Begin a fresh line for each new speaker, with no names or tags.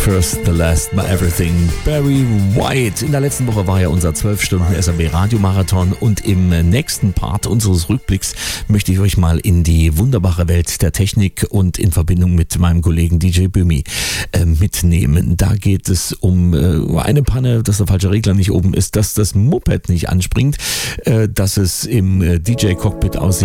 First, the Last, my everything. Barry White. In der letzten Woche war ja unser 12-Stunden SRB-Radiomarathon und im nächsten Part unseres Rückblicks möchte ich euch mal in die wunderbare Welt der Technik und in Verbindung mit meinem Kollegen DJ Böhmi mitnehmen. Da geht es um eine Panne, dass der falsche Regler nicht oben ist, dass das Moped nicht anspringt, dass es im DJ-Cockpit aussieht